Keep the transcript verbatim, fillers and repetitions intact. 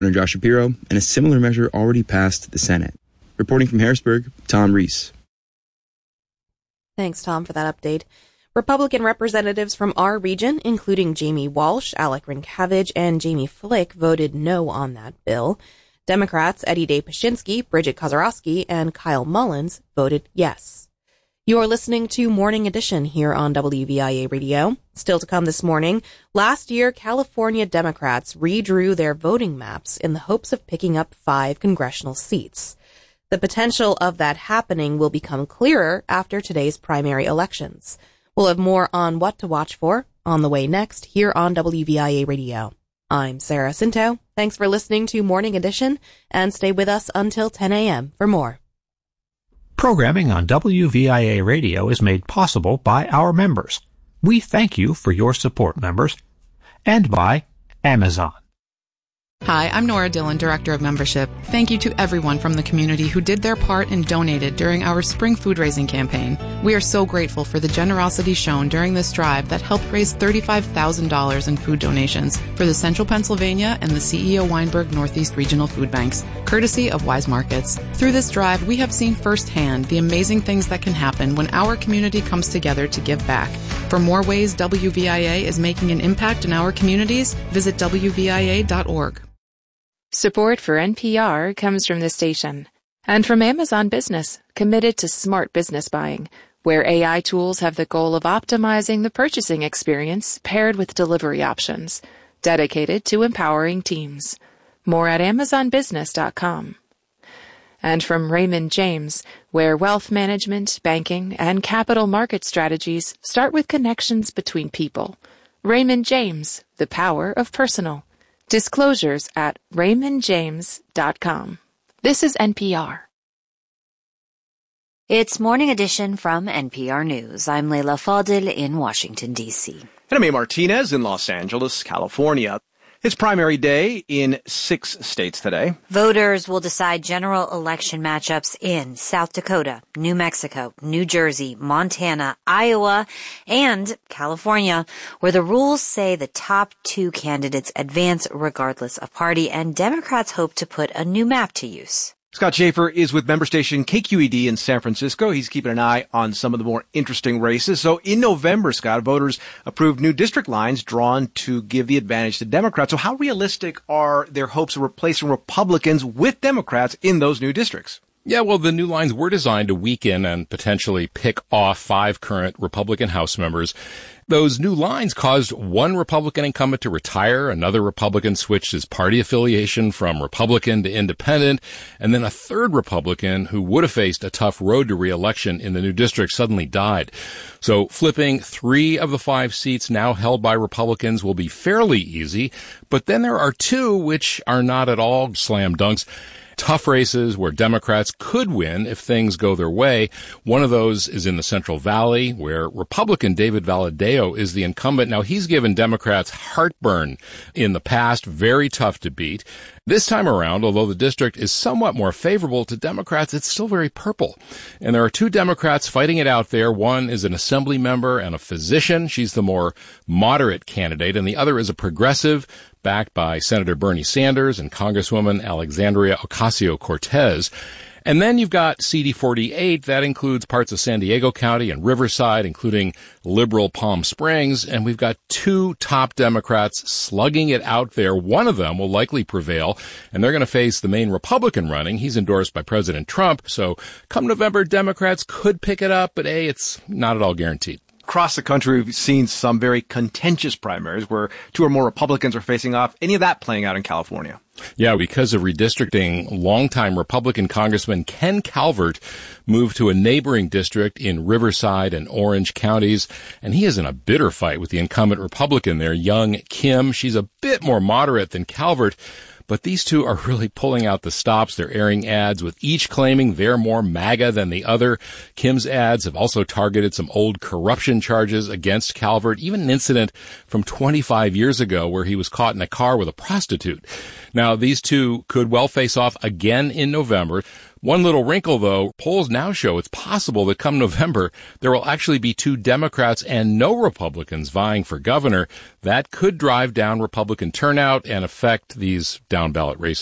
Governor Josh Shapiro, and a similar measure already passed the Senate. Reporting from Harrisburg, Tom Reese. Thanks, Tom, for that update. Republican representatives from our region, including Jamie Walsh, Alec Rinckavage, and Jamie Flick, voted no on that bill. Democrats Eddie Day Pashinsky, Bridget Kozarowski, and Kyle Mullins voted yes. You're listening to Morning Edition here on W V I A Radio. Still to come this morning, last year California Democrats redrew their voting maps in the hopes of picking up five congressional seats. The potential of that happening will become clearer after today's primary elections. We'll have more on what to watch for on the way next here on W V I A Radio. I'm Sarah Cinto. Thanks for listening to Morning Edition, and stay with us until ten a.m. for more. Programming on W V I A Radio is made possible by our members. We thank you for your support, members. And by Amazon. Hi, I'm Nora Dillon, Director of Membership. Thank you to everyone from the community who did their part and donated during our spring food-raising campaign. We are so grateful for the generosity shown during this drive that helped raise thirty-five thousand dollars in food donations for the Central Pennsylvania and the C E O Weinberg Northeast Regional Food Banks, courtesy of Wise Markets. Through this drive, we have seen firsthand the amazing things that can happen when our community comes together to give back. For more ways W V I A is making an impact in our communities, visit W V I A dot org. Support for N P R comes from this station and from Amazon Business, committed to smart business buying, where A I tools have the goal of optimizing the purchasing experience paired with delivery options, dedicated to empowering teams. More at amazon business dot com. And from Raymond James, where wealth management, banking, and capital market strategies start with connections between people. Raymond James, the power of personal. Disclosures at raymond james dot com. This is N P R. It's Morning Edition from N P R News. I'm Leila Fadil in Washington, D C. And I'm A. Martinez in Los Angeles, California. It's primary day in six states today. Voters will decide general election matchups in South Dakota, New Mexico, New Jersey, Montana, Iowa, and California, where the rules say the top two candidates advance regardless of party, and Democrats hope to put a new map to use. Scott Schaefer is with member station K Q E D in San Francisco. He's keeping an eye on some of the more interesting races. So in November, Scott, voters approved new district lines drawn to give the advantage to Democrats. So how realistic are their hopes of replacing Republicans with Democrats in those new districts? Yeah, well, the new lines were designed to weaken and potentially pick off five current Republican House members. Those new lines caused one Republican incumbent to retire, another Republican switched his party affiliation from Republican to Independent, and then a third Republican who would have faced a tough road to re-election in the new district suddenly died. So flipping three of the five seats now held by Republicans will be fairly easy, but then there are two which are not at all slam dunks. Tough races where Democrats could win if things go their way. One of those is in the Central Valley, where Republican David Valadao is the incumbent. Now, he's given Democrats heartburn in the past, very tough to beat. This time around, although the district is somewhat more favorable to Democrats, it's still very purple. And there are two Democrats fighting it out there. One is an assembly member and a physician. She's the more moderate candidate. And the other is a progressive, backed by Senator Bernie Sanders and Congresswoman Alexandria Ocasio-Cortez. And then you've got C D forty-eight. That includes parts of San Diego County and Riverside, including liberal Palm Springs. And we've got two top Democrats slugging it out there. One of them will likely prevail, and they're going to face the main Republican running. He's endorsed by President Trump. So come November, Democrats could pick it up, but A, it's not at all guaranteed. Across the country, we've seen some very contentious primaries where two or more Republicans are facing off. Any of that playing out in California? Yeah, because of redistricting, longtime Republican Congressman Ken Calvert moved to a neighboring district in Riverside and Orange counties, and he is in a bitter fight with the incumbent Republican there, Young Kim. She's a bit more moderate than Calvert, but these two are really pulling out the stops. They're airing ads with each claiming they're more MAGA than the other. Kim's ads have also targeted some old corruption charges against Calvert, even an incident from twenty-five years ago where he was caught in a car with a prostitute. Now, these two could well face off again in November. One little wrinkle, though, polls now show it's possible that come November, there will actually be two Democrats and no Republicans vying for governor. That could drive down Republican turnout and affect these down-ballot races.